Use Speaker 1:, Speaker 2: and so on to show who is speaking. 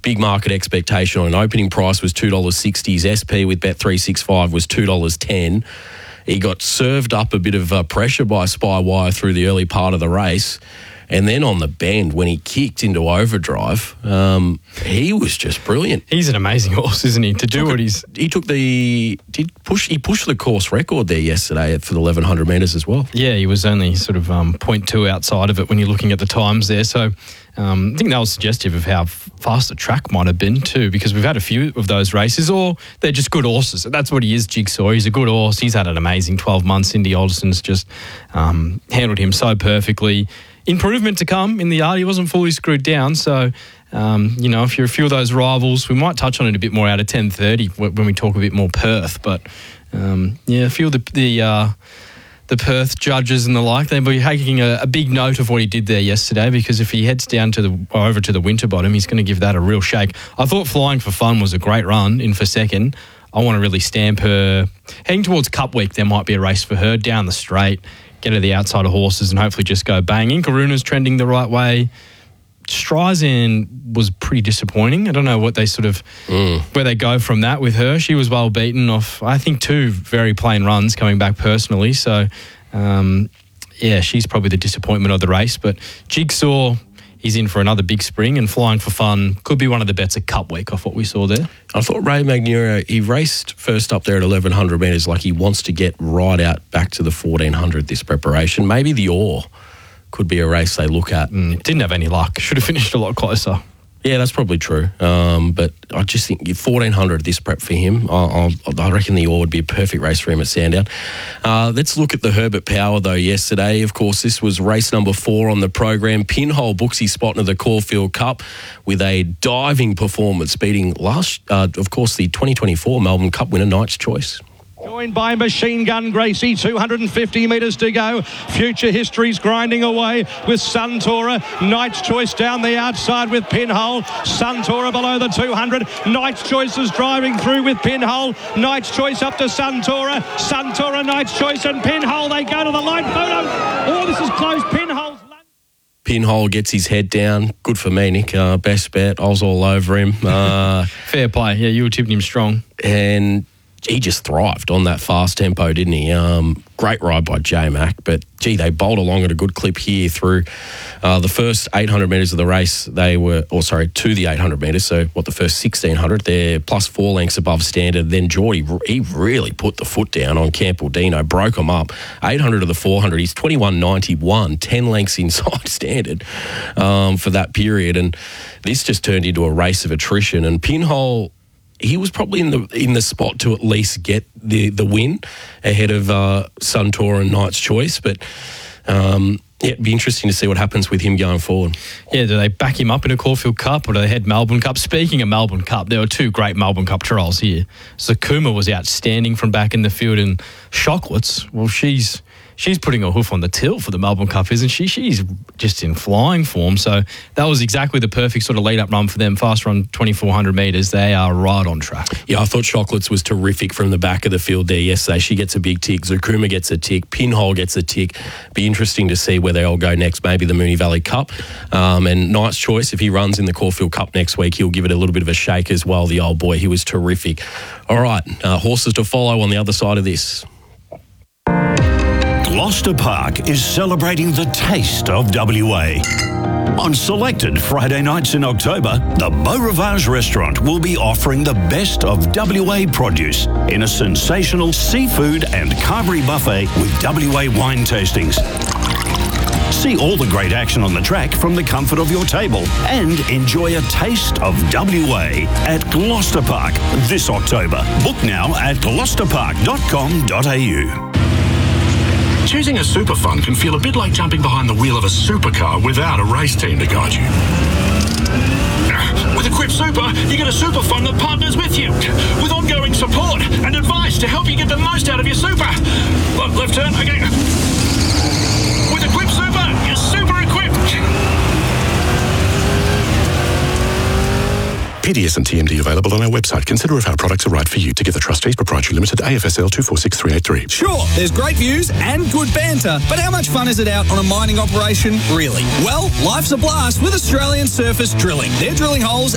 Speaker 1: big market expectation on an opening price was $2.60. His SP with Bet365 was $2.10. He got served up a bit of pressure by Spywire through the early part of the race. And then on the bend, when he kicked into overdrive, he was just brilliant.
Speaker 2: He's an amazing horse, isn't he?
Speaker 1: He pushed the course record there yesterday for the 1,100 metres as well.
Speaker 2: Yeah, he was only sort of 0.2 outside of it when you're looking at the times there. So I think that was suggestive of how fast the track might have been too, because we've had a few of those races, or they're just good horses. That's what he is, Jigsaw. He's a good horse. He's had an amazing 12 months. Cindy Alderson's just handled him so perfectly. Improvement to come in the yard. He wasn't fully screwed down. So, if you're a few of those rivals, we might touch on it a bit more out of 10:30 when we talk a bit more Perth. But, a few of the Perth judges and the like, they'll be taking a big note of what he did there yesterday, because if he heads down over to the Winterbottom, he's going to give that a real shake. I thought Flying for Fun was a great run in for second. I want to really stamp her. Heading towards Cup Week, there might be a race for her down the straight, get her the outside of horses and hopefully just go bang. Inkaruna's trending the right way. Streisand was pretty disappointing. I don't know what they where they go from that with her. She was well beaten off, I think, 2 very plain runs coming back personally. So, she's probably the disappointment of the race. But Jigsaw, he's in for another big spring, and Flying for Fun could be one of the bets at Cup Week off what we saw there.
Speaker 1: I thought Ray Magnura, he raced first up there at 1,100 metres like he wants to get right out back to the 1,400 this preparation. Maybe the Ore could be a race they look at.
Speaker 2: Didn't have any luck. Should have finished a lot closer.
Speaker 1: Yeah, that's probably true. But I just think 1,400 this prep for him, I reckon the Ore would be a perfect race for him at Sandown. Let's look at the Herbert Power, though, yesterday. Of course, this was race number 4 on the program. Pinhole books his spot in the Caulfield Cup with a diving performance, beating of course, the 2024 Melbourne Cup winner, Knight's Choice.
Speaker 3: Joined by Machine Gun Gracie, 250 metres to go. Future History's grinding away with Suntora. Knight's Choice down the outside with Pinhole. Suntora below the 200. Knight's Choice is driving through with Pinhole. Knight's Choice up to Suntora. Suntora, Knight's Choice and Pinhole. They go to the line. Photo. Oh, this is close.
Speaker 1: Pinhole gets his head down. Good for me, Nick. Best bet. I was all over him.
Speaker 2: Fair play. Yeah, you were tipping him strong.
Speaker 1: And he just thrived on that fast tempo, didn't he? Great ride by J-Mac, but gee, they bowled along at a good clip here through the first 800 metres of the race. To the 800 metres, so the first 1,600, they're plus 4 lengths above standard. Then Geordie, he really put the foot down on Campbell Dino, broke him up. 800 to the 400, he's 21.91, 10 lengths inside standard for that period. And this just turned into a race of attrition. And Pinhole, he was probably in the spot to at least get the win ahead of Suntora and Knight's Choice. But it'd be interesting to see what happens with him going forward.
Speaker 2: Yeah, do they back him up in a Caulfield Cup, or do they head Melbourne Cup? Speaking of Melbourne Cup, there were 2 great Melbourne Cup trials here. Zakuma was outstanding from back in the field, and Chocolates, well, she's putting a hoof on the till for the Melbourne Cup, isn't she? She's just in flying form. So that was exactly the perfect sort of lead-up run for them. Fast run, 2,400 metres. They are right on track.
Speaker 1: Yeah, I thought Chocolates was terrific from the back of the field there yesterday. She gets a big tick. Zakuma gets a tick. Pinhole gets a tick. Be interesting to see where they all go next. Maybe the Moonee Valley Cup. And Knight's Choice, if he runs in the Caulfield Cup next week, he'll give it a little bit of a shake as well, the old boy. He was terrific. All right, horses to follow on the other side of this.
Speaker 4: Gloucester Park is celebrating the taste of WA. On selected Friday nights in October, the Beau Rivage restaurant will be offering the best of WA produce in a sensational seafood and carvery buffet with WA wine tastings. See all the great action on the track from the comfort of your table and enjoy a taste of WA at Gloucester Park this October. Book now at gloucesterpark.com.au.
Speaker 5: Choosing a super fund can feel a bit like jumping behind the wheel of a supercar without a race team to guide you. With Equip Super, you get a super fund that partners with you, with ongoing support and advice to help you get the most out of your super. Left turn, okay. With Equip Super, you're super equipped.
Speaker 6: PDS and TMD available on our website. Consider if our products are right for you. Together Trustees Proprietary Limited, AFSL 246383.
Speaker 7: Sure, there's great views and good banter, but how much fun is it out on a mining operation, really? Well, life's a blast with Australian Surface Drilling. They're drilling holes